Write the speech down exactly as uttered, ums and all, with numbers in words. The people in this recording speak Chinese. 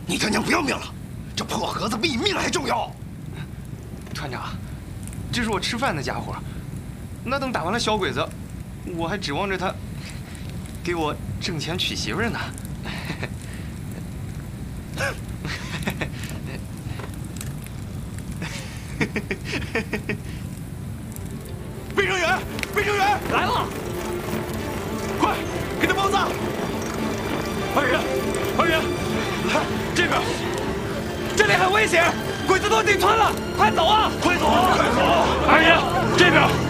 你他娘不要命了？这破盒子比你命还重要！ 团长，这是我吃饭的家伙，那等打完了小鬼子，我还指望着他给我挣钱娶媳妇儿呢。 卫生员，卫生员来了！ 快给他包扎！ 二人，二人，这边，这里很危险，鬼子都进村了，快走啊！ 快走啊！快走！ 二人，这边。